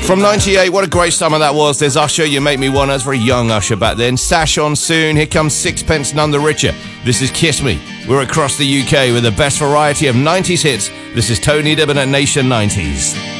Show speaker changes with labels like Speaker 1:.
Speaker 1: From 98, what a great summer that was. There's Usher, You Make Me Wanna. It's very young Usher back then. Sash on soon. Here comes Sixpence None the Richer. This is Kiss Me. We're across the UK with the best variety of 90s hits. This is Tony Dibben at Nation 90s.